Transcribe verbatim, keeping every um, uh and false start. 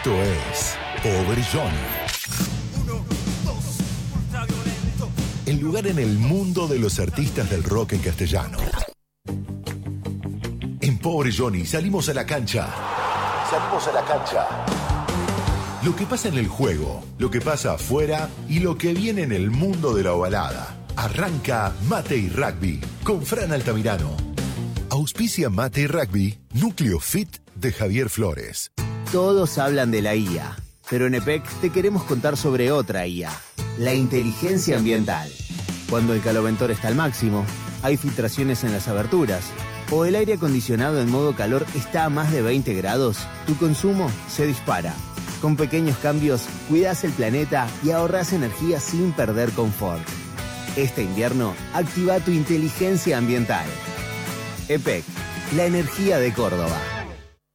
Esto es Pobre Johnny. Uno, dos, ultraviolento. El lugar en el mundo de los artistas del rock en castellano. En Pobre Johnny salimos a la cancha. Salimos a la cancha. Lo que pasa en el juego, lo que pasa afuera y lo que viene en el mundo de la ovalada. Arranca Mate y Rugby con Fran Altamirano. Auspicia Mate y Rugby, Núcleo Fit de Javier Flores. Todos hablan de la I A, pero en E P E C te queremos contar sobre otra I A, la inteligencia ambiental. Cuando el caloventor está al máximo, hay filtraciones en las aberturas, o el aire acondicionado en modo calor está a más de veinte grados, tu consumo se dispara. Con pequeños cambios, cuidas el planeta y ahorras energía sin perder confort. Este invierno, activa tu inteligencia ambiental. E P E C, la energía de Córdoba.